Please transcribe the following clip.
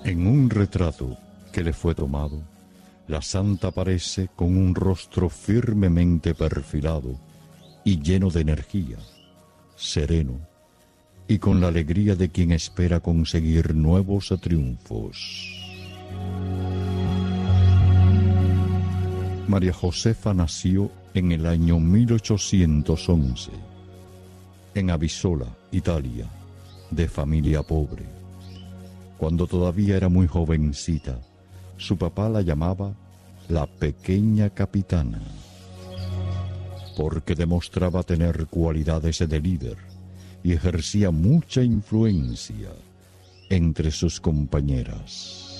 En un retrato que le fue tomado, la santa aparece con un rostro firmemente perfilado y lleno de energía, sereno y con la alegría de quien espera conseguir nuevos triunfos. María Josefa nació en el año 1811, en Avisola, Italia, de familia pobre. Cuando todavía era muy jovencita, su papá la llamaba la pequeña capitana, porque demostraba tener cualidades de líder y ejercía mucha influencia entre sus compañeras.